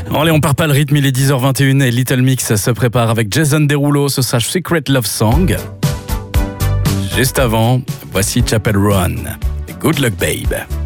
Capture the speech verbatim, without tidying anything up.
Bon, allez, on perd pas le rythme, il est dix heures vingt et une et Little Mix se prépare avec Jason Derulo, ce sera Secret Love Song. Juste avant, voici Chapel Run. Good luck, babe.